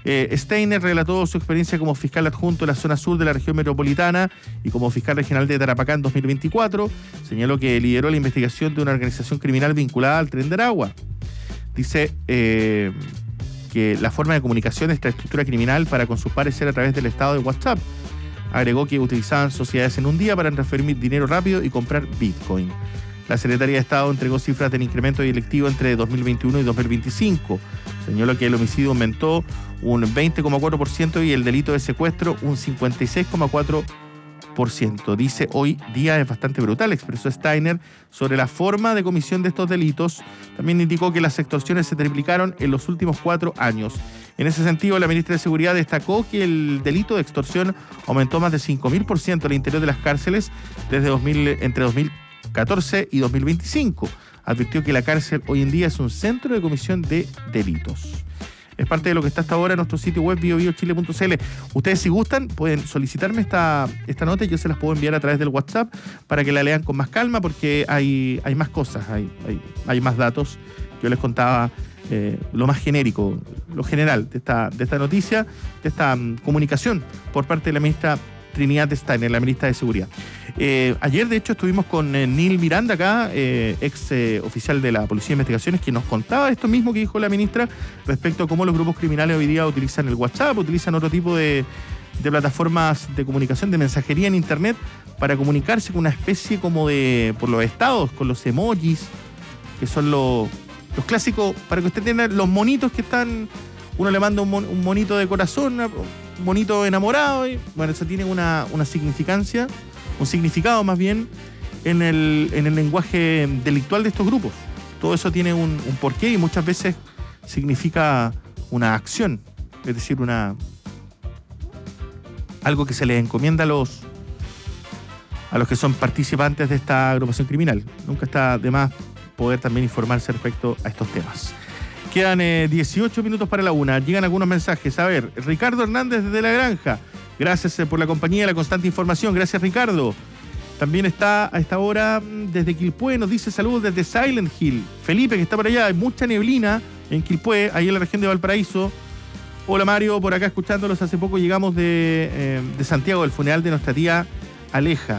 Steiner relató su experiencia como fiscal adjunto de la zona sur de la región metropolitana y como fiscal regional de Tarapacá en 2024. Señaló que lideró la investigación de una organización criminal vinculada al Tren de Aragua. Dice que la forma de comunicación de esta estructura criminal para con sus pares era a través del estado de WhatsApp. Agregó que utilizaban sociedades en un día para transferir dinero rápido y comprar Bitcoin. La Secretaría de Estado entregó cifras del incremento delictivo entre 2021 y 2025. Señaló que el homicidio aumentó un 20,4% y el delito de secuestro un 56,4%. Dice, hoy día es bastante brutal, expresó Steiner sobre la forma de comisión de estos delitos. También indicó que las extorsiones se triplicaron en los últimos 4 años. En ese sentido, la ministra de Seguridad destacó que el delito de extorsión aumentó más de 5.000% al interior de las cárceles desde entre 2014 y 2025. Advirtió que la cárcel hoy en día es un centro de comisión de delitos. Es parte de lo que está hasta ahora en nuestro sitio web biobiochile.cl. Ustedes, si gustan, pueden solicitarme esta nota y yo se las puedo enviar a través del WhatsApp para que la lean con más calma, porque hay más cosas, hay más datos. Yo les contaba lo más genérico, lo general de esta noticia, de esta comunicación por parte de la ministra Trinidad Steiner, la ministra de Seguridad. Ayer, de hecho, estuvimos con Neil Miranda acá, ex oficial de la Policía de Investigaciones, que nos contaba esto mismo que dijo la ministra respecto a cómo los grupos criminales hoy día utilizan el WhatsApp, utilizan otro tipo de plataformas de comunicación, de mensajería en Internet, para comunicarse con una especie como por los estados, con los emojis, que son los clásicos, para que usted tenga los monitos que están, uno le manda un monito de corazón, un monito enamorado, y bueno, eso tiene una significancia, un significado más bien en el lenguaje delictual de estos grupos. Todo eso tiene un porqué y muchas veces significa una acción, es decir, algo que se les encomienda a los que son participantes de esta agrupación criminal. Nunca está de más poder también informarse respecto a estos temas. Quedan 18 minutos para la 1. Llegan algunos mensajes. A ver, Ricardo Hernández desde La Granja. Gracias por la compañía y la constante información. Gracias, Ricardo. También está a esta hora desde Quilpué. Nos dice saludos desde Silent Hill. Felipe, que está por allá. Hay mucha neblina en Quilpué, ahí en la región de Valparaíso. Hola, Mario. Por acá escuchándolos. Hace poco llegamos de Santiago, del funeral de nuestra tía Aleja.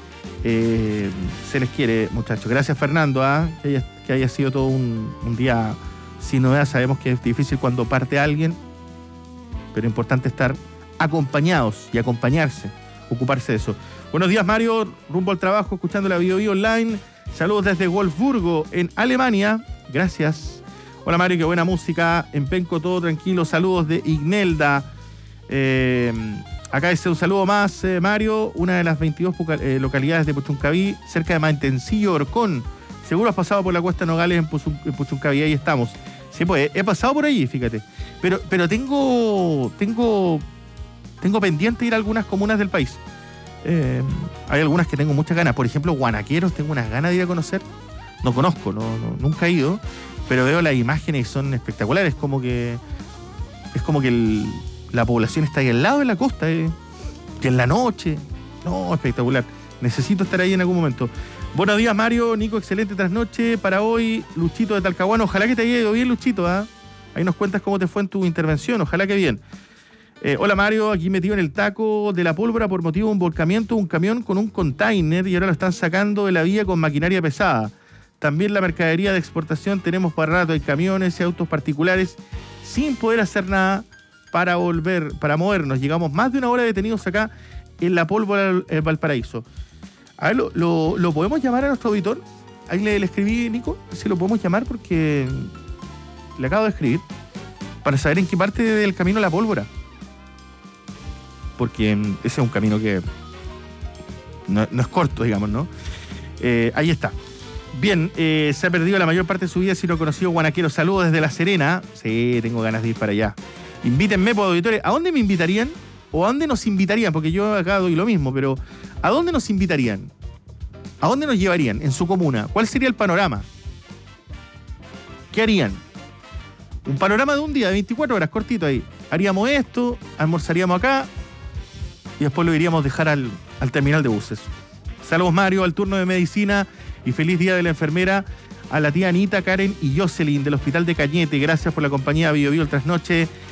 Se les quiere, muchachos. Gracias, Fernando, que haya sido todo un día sin novedad. Sabemos que es difícil cuando parte alguien, pero es importante estar acompañados y acompañarse, ocuparse de eso. Buenos días, Mario, rumbo al trabajo, escuchando la Bio Online. Saludos desde Wolfsburgo, en Alemania. Gracias. Hola, Mario, qué buena música. En Penco todo tranquilo. Saludos de Ignelda. Acá dice un saludo más, Mario, una de las 22 localidades de Puchuncaví, cerca de Mantencillo, Orcón. Seguro has pasado por la Cuesta Nogales en Puchuncaví, ahí estamos. Sí, pues he pasado por allí, fíjate. Pero tengo pendiente ir a algunas comunas del país. Hay algunas que tengo muchas ganas. Por ejemplo, Guanaqueros, tengo unas ganas de ir a conocer. No conozco, nunca he ido, pero veo las imágenes y son espectaculares. Es como que la población está ahí al lado de la costa, que en la noche. No, espectacular. Necesito estar ahí en algún momento. Buenos días, Mario. Nico, excelente trasnoche para hoy. Luchito de Talcahuano. Ojalá que te haya ido bien, Luchito. Ahí nos cuentas cómo te fue en tu intervención. Ojalá que bien. Hola, Mario. Aquí metido en el taco de la pólvora por motivo de un volcamiento, un camión con un container y ahora lo están sacando de la vía con maquinaria pesada. También la mercadería de exportación tenemos para rato. Hay camiones y autos particulares sin poder hacer nada para movernos. Llegamos más de una hora detenidos acá en la pólvora del Valparaíso. A ver, ¿lo podemos llamar a nuestro auditor? Ahí le escribí, Nico, si lo podemos llamar porque le acabo de escribir para saber en qué parte del camino la pólvora. Porque ese es un camino que no es corto, digamos, ¿no? Ahí está. Bien, se ha perdido la mayor parte de su vida si no ha conocido Guanaquero. Saludos desde La Serena. Sí, tengo ganas de ir para allá. Invítenme por auditores. ¿A dónde me invitarían? ¿O a dónde nos invitarían? Porque yo acá doy lo mismo, pero ¿a dónde nos invitarían? ¿A dónde nos llevarían en su comuna? ¿Cuál sería el panorama? ¿Qué harían? Un panorama de un día, de 24 horas, cortito ahí. Haríamos esto, almorzaríamos acá y después lo iríamos a dejar al terminal de buses. Saludos, Mario, al turno de medicina y feliz día de la enfermera a la tía Anita, Karen y Jocelyn del Hospital de Cañete. Gracias por la compañía Bio el trasnoche.